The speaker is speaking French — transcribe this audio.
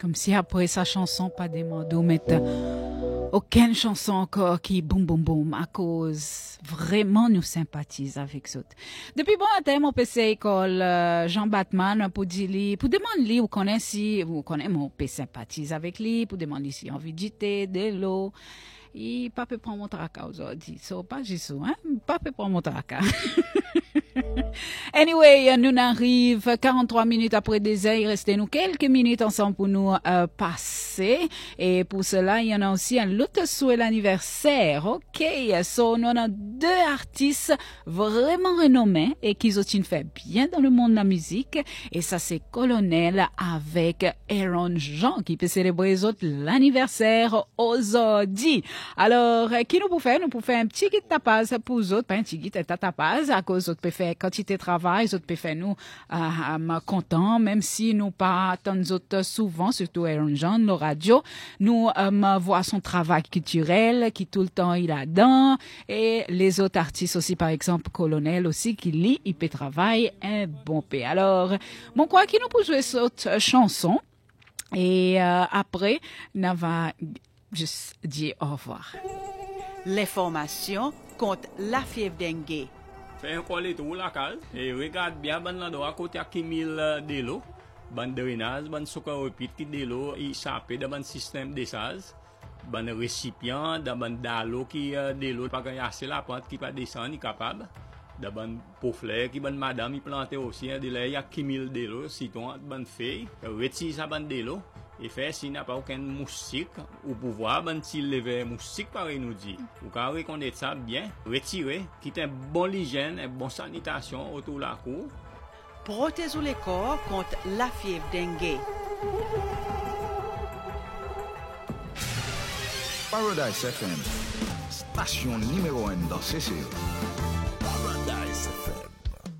Comme si après sa chanson, pas demandé de mettre aucune chanson encore qui boum boum boum à cause vraiment nous sympathise avec ça. Depuis bon matin, mon PC école Jean Batman pour dire lui, pour demander lui, vous connaissez mon PC sympathise avec lui, pour demander si envie d'iter, de l'eau. Il pas peut prendre mon tracas aujourd'hui. So, pas juste, hein? Pas peut prendre mon tracas. Anyway, nous arrivons 43 minutes après des heures. Il reste nous quelques minutes ensemble pour nous passer. Et pour cela, il y en a aussi un autre souhait l'anniversaire. OK. So, nous avons deux artistes vraiment renommés et qui ont fait bien dans le monde de la musique. Et ça, c'est Colonel avec Aaron Jean qui peut célébrer les autres l'anniversaire aujourd'hui. Alors, qui nous peut faire? Nous pouvons faire un petit guide tapas pour les autres, pas un petit guide tapas à cause d'autres peut faire quantité de travail, les autres peut faire nous contents, même si nous pas tant autres souvent, surtout Aaron John, nos radios, nous voit son travail culturel qui tout le temps il a dedans et les autres artistes aussi, par exemple Colonel aussi qui lit, il peut travailler un bon peu. Alors, mon quoi qui nous peut jouer cette chanson et après, on va juste dire au revoir. L'information contre la fièvre dengue. Fais un collet tout la case et regarde bien ban là à côté à Kimil de l'eau, ban drainage, ban soka rapide qui de l'eau il sapé dans ban système d'essence, ban récipient dans ban d'eau qui de l'eau pas assez la pente qui pas descendre capable. Dans ban poufler qui ban madame il planté aussi de là il y a Kimil de l'eau citron ban feuille, retirer ça ban de l'eau. Et fait s'il n'y a pas aucun moustique ou pouvoir ben s'il lever moustique pareil nous dit ou quand reconnaître ça bien retirer quitter un bon hygiène une bonne sanitation autour de la cour. Protégez le corps contre la fièvre dengue. Paradise FM, station numéro 1 dans CCO. Paradise FM.